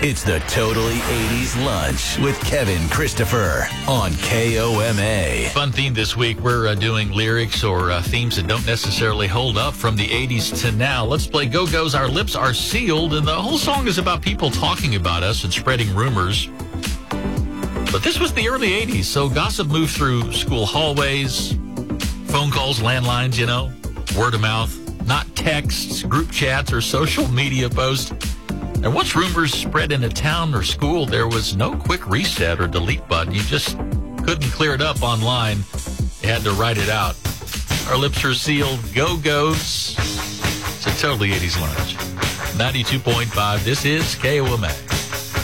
It's the Totally 80s Lunch with Kevin Christopher on KOMA. Fun theme this week. We're doing lyrics or themes that don't necessarily hold up from the 80s to now. Let's play Go-Go's Our Lips Are Sealed, and the whole song is about people talking about us and spreading rumors. But this was the early 80s, so gossip moved through school hallways, phone calls, landlines, word of mouth, not texts, group chats, or social media posts. And once rumors spread in a town or school, there was no quick reset or delete button. You just couldn't clear it up online. You had to write it out. Our lips are sealed. Go-Go's. It's a Totally 80s Lunch. 92.5. This is KOMA.